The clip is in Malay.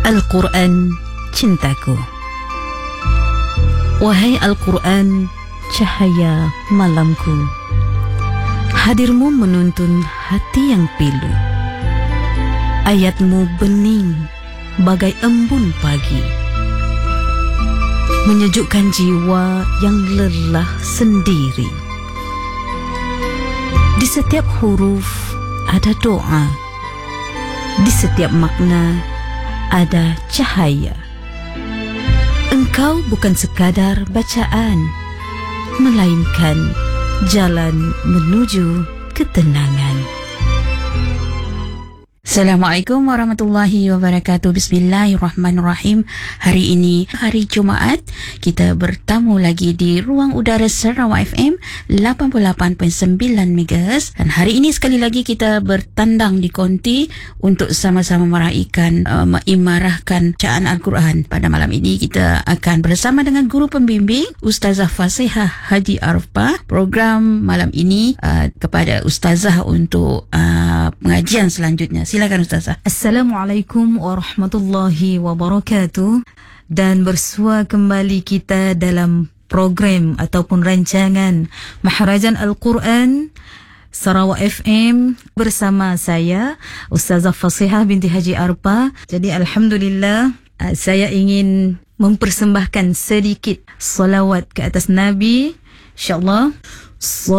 Al-Quran cintaku. Wahai Al-Quran, cahaya malamku, hadirmu menuntun hati yang pilu. Ayatmu bening bagai embun pagi, menyejukkan jiwa yang lelah sendiri. Di setiap huruf ada doa, di setiap makna ada cahaya. Engkau bukan sekadar bacaan, melainkan jalan menuju ketenangan. Assalamualaikum warahmatullahi wabarakatuh. Bismillahirrahmanirrahim. Hari ini hari Jumaat, kita bertamu lagi di ruang udara Sarawak FM 88.9 MHz. Dan hari ini sekali lagi kita bertandang di konti untuk sama-sama meraihkan mengimarahkan bacaan Al-Quran. Pada malam ini kita akan bersama dengan guru pembimbing Ustazah Fasihah Haji Arfa. Program malam ini kepada Ustazah untuk pengajian selanjutnya. Silakan Ustazah. Assalamualaikum warahmatullahi wabarakatuh. Dan bersua kembali kita dalam program ataupun rancangan Maharajan Al-Quran Sarawak FM bersama saya Ustazah Fasihah binti Haji Arfa. Jadi alhamdulillah, saya ingin mempersembahkan sedikit salawat ke atas Nabi, insyaAllah.